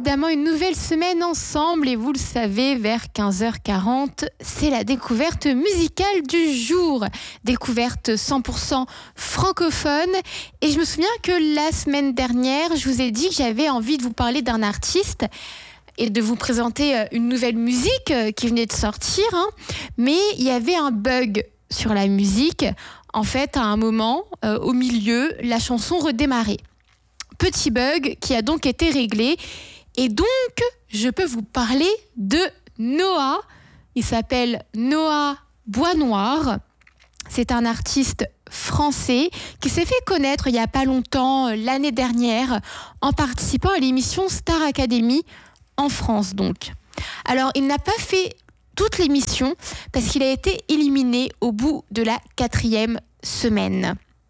évidemment une nouvelle semaine ensemble et vous le savez, vers 15h40, c'est la découverte musicale du jour. Découverte 100% francophone. Et je me souviens que la semaine dernière, je vous ai dit que j'avais envie de vous parler d'un artiste et de vous présenter une nouvelle musique qui venait de sortir. Mais il y avait un bug sur la musique. En fait, à un moment, au milieu, la chanson redémarrait. Petit bug qui a donc été réglé. Et donc, je peux vous parler de Noah. Il s'appelle Noah Boisnoir. C'est un artiste français qui s'est fait connaître il n'y a pas longtemps, l'année dernière, en participant à l'émission Star Academy en France donc. Alors, il n'a pas fait toute l'émission parce qu'il a été éliminé au bout de la 4e semaine.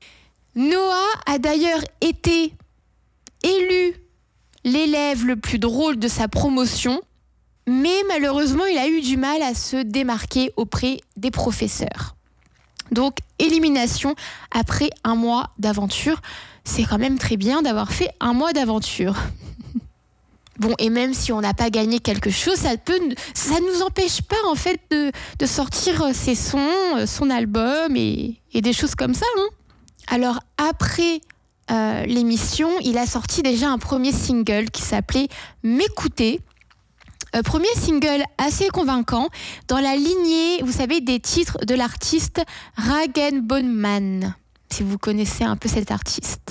Noah a d'ailleurs été élu l'élève le plus drôle de sa promotion, mais malheureusement, il a eu du mal à se démarquer auprès des professeurs. Donc, élimination après un mois d'aventure. C'est quand même très bien d'avoir fait un mois d'aventure. Bon, et même si on n'a pas gagné quelque chose, ça nous empêche pas en fait de sortir ses sons, son album et des choses comme ça. Alors, après l'émission, il a sorti déjà un premier single qui s'appelait M'écouter. Premier single assez convaincant dans la lignée, vous savez, des titres de l'artiste Rag & Bone Man, si vous connaissez un peu cet artiste.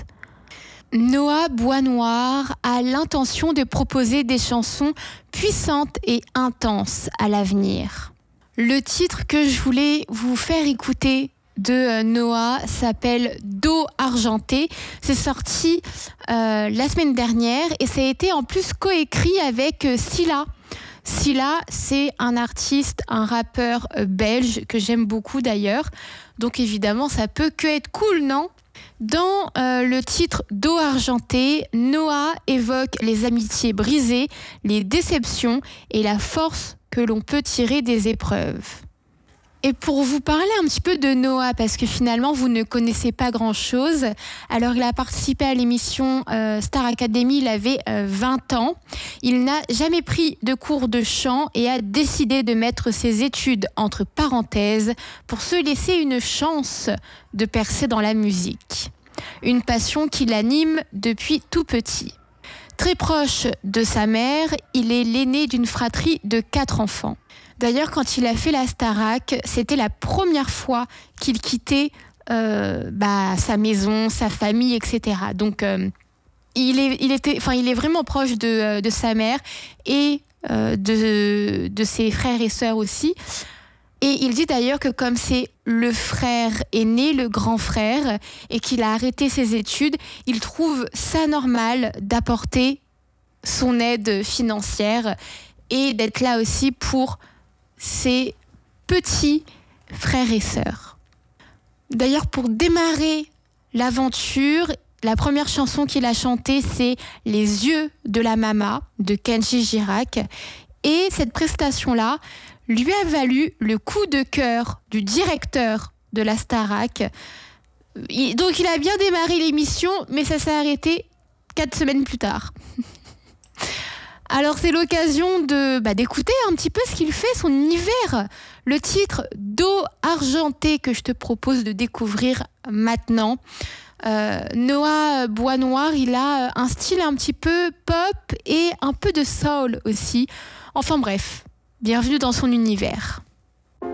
Noah Boisnoir a l'intention de proposer des chansons puissantes et intenses à l'avenir. Le titre que je voulais vous faire écouter de Noah s'appelle Dos argenté. C'est sorti la semaine dernière et ça a été en plus coécrit avec Silla. Silla, c'est un artiste, un rappeur belge que j'aime beaucoup d'ailleurs. Donc évidemment, ça peut que être cool, non ? Dans le titre Dos argenté, Noah évoque les amitiés brisées, les déceptions et la force que l'on peut tirer des épreuves. Et pour vous parler un petit peu de Noah, parce que finalement, vous ne connaissez pas grand-chose. Alors, il a participé à l'émission Star Academy, il avait 20 ans. Il n'a jamais pris de cours de chant et a décidé de mettre ses études entre parenthèses pour se laisser une chance de percer dans la musique. Une passion qui l'anime depuis tout petit. Très proche de sa mère, il est l'aîné d'une fratrie de 4 enfants. D'ailleurs, quand il a fait la Starac, c'était la première fois qu'il quittait sa maison, sa famille, etc. Donc, il est vraiment proche de sa mère et de ses frères et sœurs aussi. Et il dit d'ailleurs que comme c'est le frère aîné, le grand frère, et qu'il a arrêté ses études, il trouve ça normal d'apporter son aide financière et d'être là aussi pour ses petits frères et sœurs. D'ailleurs, pour démarrer l'aventure, la première chanson qu'il a chantée, c'est Les yeux de la Mama de Kenji Girac. Et cette prestation-là lui a valu le coup de cœur du directeur de la Starac. Donc, il a bien démarré l'émission, mais ça s'est arrêté 4 semaines plus tard. Alors, c'est l'occasion d'écouter un petit peu ce qu'il fait, son univers. Le titre Dos argenté que je te propose de découvrir maintenant. Noah Boisnoir, il a un style un petit peu pop et un peu de soul aussi. Enfin bref, bienvenue dans son univers.